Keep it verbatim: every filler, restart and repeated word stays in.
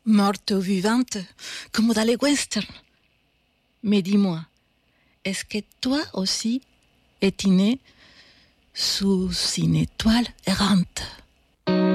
morte ou vivante, comme dans les westerns. Mais dis-moi, est-ce que toi aussi es né sous une étoile errante?